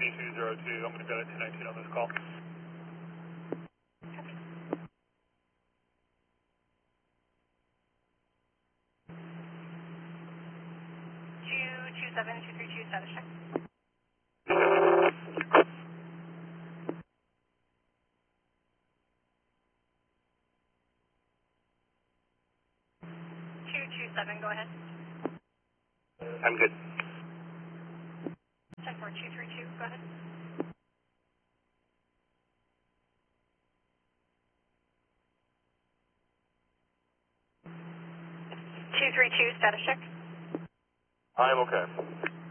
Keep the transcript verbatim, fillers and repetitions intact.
T two zero two, I'm going to go to two nineteen on this call. two two seven two three two, status check. two two seven, go ahead. I'm good. ten four two three two, go ahead. two three two, status check. I am okay.